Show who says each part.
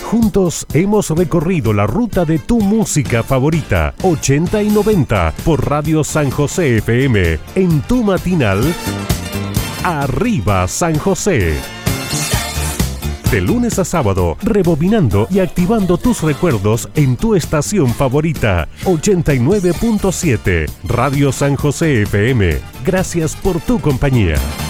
Speaker 1: Juntos hemos recorrido la ruta de tu música favorita, 80 y 90, por Radio San José FM, en tu matinal Arriba San José. De lunes a sábado, rebobinando y activando tus recuerdos en tu estación favorita, 89.7, Radio San José FM. Gracias por tu compañía.